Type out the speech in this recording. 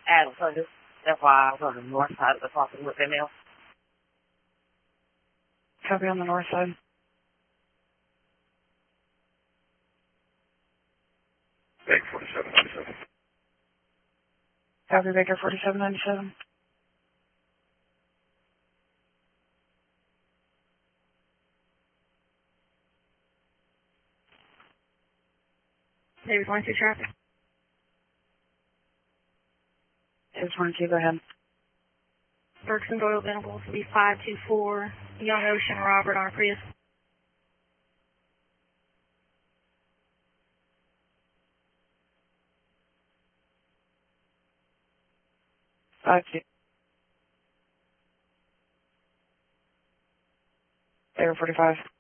Adam Curtis. That's why I was on the north side of the property with female. Copy on the north side. Baker 4797. Copy Baker 4797. David 22 traffic. David 22, go ahead. Bergson Doyle Venables will be 524 Young Ocean Robert on a Prius. Baker 45.